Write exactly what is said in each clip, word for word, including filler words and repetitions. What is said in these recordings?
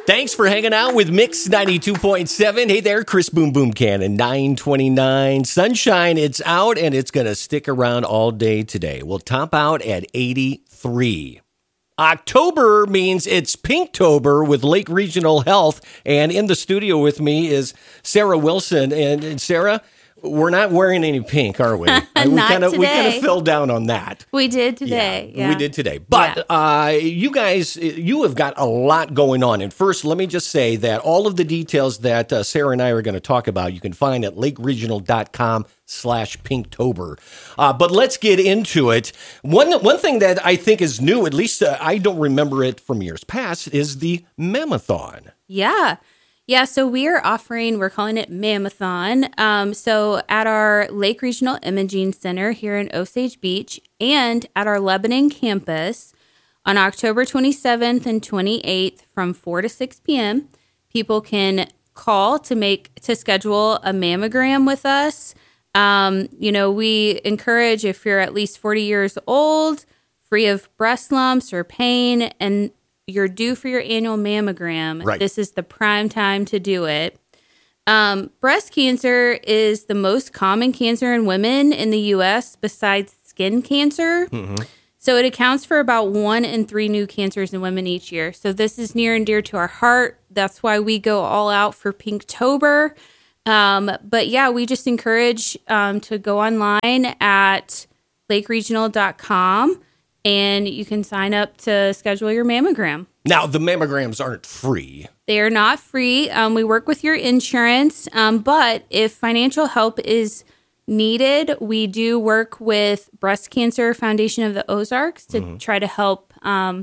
Thanks for hanging out with Mix ninety-two point seven. Hey there, Chris Boom Boom Cannon, nine twenty-nine. Sunshine, it's out, and it's going to stick around all day today. We'll top out at eighty-three. October means it's Pinktober with Lake Regional Health, and in the studio with me is Sarah Wilson. And, and Sarah, we're not wearing any pink, are we? Not we kind of we today. kind of fell down on that. We did today. Yeah, Yeah, we did today. But Yeah. uh, you guys, you have got a lot going on. And first, let me just say that all of the details that uh, Sarah and I are going to talk about, you can find at lakeregional.com slash Pinktober. Uh, but let's get into it. One one thing that I think is new, at least uh, I don't remember it from years past, is the Mammothon. Yeah. Yeah, so we are offering, we're calling it Mammothon. Um, so at our Lake Regional Imaging Center here in Osage Beach and at our Lebanon campus on October twenty-seventh and twenty-eighth from four to six p.m., people can call to make to schedule a mammogram with us. Um, you know, we encourage if you're at least forty years old, free of breast lumps or pain, and you're due for your annual mammogram, right. This is the prime time to do it. Um, breast cancer is the most common cancer in women in the U S besides skin cancer. Mm-hmm. So it accounts for about one in three new cancers in women each year. So this is near and dear to our heart. That's why we go all out for Pinktober. Um, but yeah, we just encourage um, to go online at lake regional dot com. And you can sign up to schedule your mammogram. Now, the mammograms aren't free. They are not free. Um, we work with your insurance, um, but if financial help is needed, we do work with Breast Cancer Foundation of the Ozarks to mm-hmm. try to help um,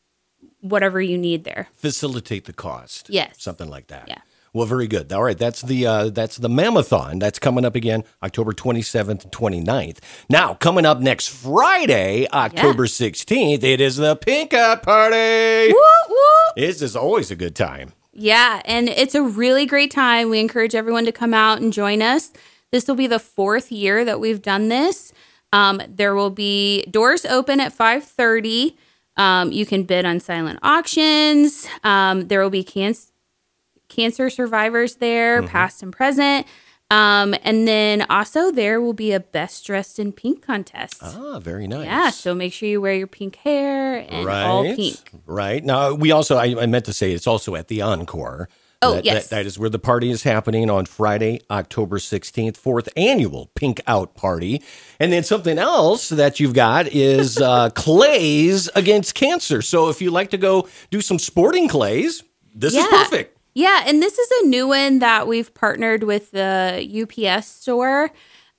whatever you need there. Facilitate the cost. Yes. Something like that. Yeah. Well, very good. All right, that's the uh, that's the Mammothon. That's coming up again October twenty-seventh and twenty-ninth. Now, coming up next Friday, October yeah. sixteenth, it is the Pink Out Party. Woo, woo. This is always a good time. Yeah, and it's a really great time. We encourage everyone to come out and join us. This will be the fourth year that we've done this. Um, there will be doors open at five thirty. Um, you can bid on silent auctions. Um, there will be cancer. cancer survivors there, mm-hmm. past and present. Um, and then also there will be a best dressed in pink contest. Ah, very nice. Yeah, so make sure you wear your pink hair and right. all pink. Right. Now, we also, I, I meant to say it's also at the Encore. Oh, that, yes. That, that is where the party is happening on Friday, October sixteenth, fourth annual Pink Out Party. And then something else that you've got is uh, clays against cancer. So if you like to go do some sporting clays, this yeah. is perfect. Yeah, and this is a new one that we've partnered with the U P S store.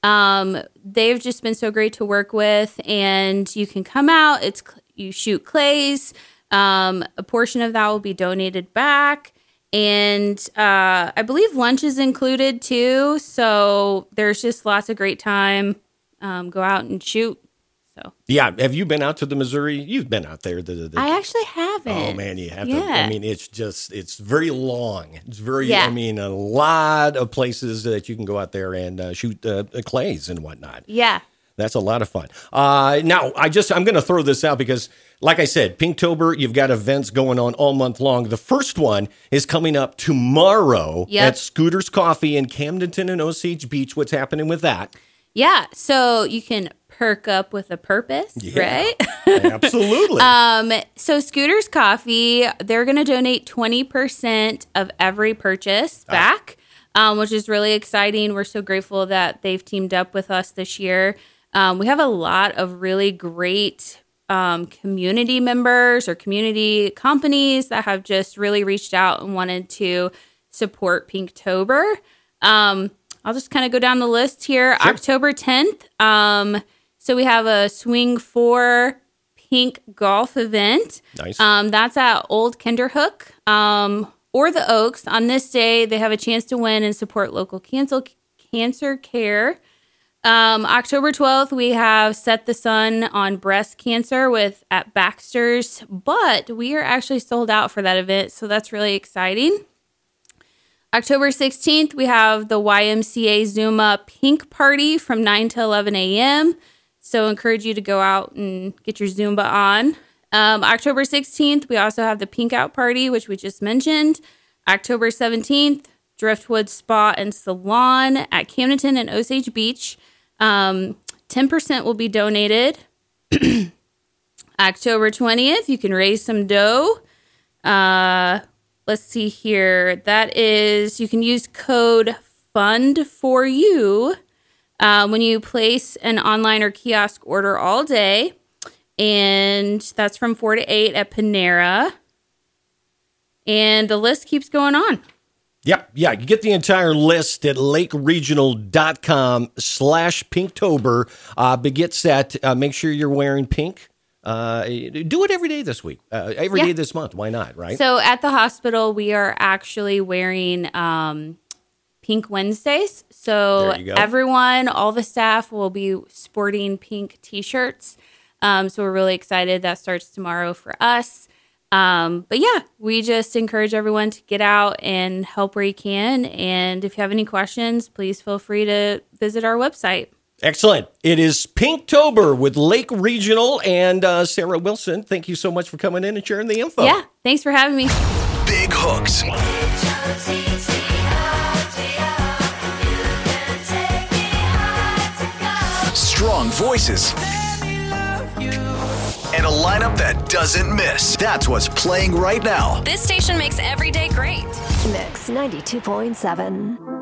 Um, they've just been so great to work with, and you can come out. It's you shoot clays. Um, a portion of that will be donated back, and uh, I believe lunch is included too. So there's just lots of great time. Um, go out and shoot. So yeah, have you been out to the Missouri? You've been out there. The, the, I actually haven't. Oh man, you have yeah. to. I mean, it's just it's very long. It's very. Yeah. I mean, a lot of places that you can go out there and uh, shoot uh, clays and whatnot. Yeah, that's a lot of fun. Uh, now, I just I'm going to throw this out because, like I said, Pinktober. You've got events going on all month long. The first one is coming up tomorrow yep. at Scooters Coffee in Camdenton and Osage Beach. What's happening with that? Yeah, so you can perk up with a purpose, yeah, right? Absolutely. um, so Scooters Coffee, they're going to donate twenty percent of every purchase back, ah. um, which is really exciting. We're so grateful that they've teamed up with us this year. Um, we have a lot of really great um, community members or community companies that have just really reached out and wanted to support Pinktober. Um, I'll just kind of go down the list here. Sure. October tenth. Um, so we have a Swing four Pink golf event. Nice. Um, that's at Old Kinderhook um, or the Oaks. On this day, they have a chance to win and support local cancer, cancer care. Um, October twelfth, we have Set the Sun on breast cancer with at Baxter's, but we are actually sold out for that event, so that's really exciting. October sixteenth, we have the Y M C A Zuma Pink Party from nine to eleven a.m. So encourage you to go out and get your Zumba on. Um, October sixteenth, we also have the Pink Out Party, which we just mentioned. October seventeenth, Driftwood Spa and Salon at Camdenton and Osage Beach. Um, ten percent will be donated. October twentieth, you can raise some dough. Uh, let's see here. That is, you can use code FUND4U uh, when you place an online or kiosk order all day. And that's from four to eight at Panera. And the list keeps going on. Yep, yeah, you get the entire list at lakeregional.com slash Pinktober. Uh, but get set. Uh, make sure you're wearing pink. Uh, do it every day this week, uh, every yeah. day this month. Why not, right? So at the hospital, we are actually wearing um, Pink Wednesdays. So everyone, all the staff will be sporting pink T-shirts. Um, so we're really excited. That starts tomorrow for us. Um, but yeah, we just encourage everyone to get out and help where you can. And if you have any questions, please feel free to visit our website. Excellent. It is Pinktober with Lake Regional and uh, Sarah Wilson. Thank you so much for coming in and sharing the info. Yeah, thanks for having me. Big Hooks. Strong voices. And a lineup that doesn't miss. That's what's playing right now. This station makes every day great. Mix ninety-two point seven.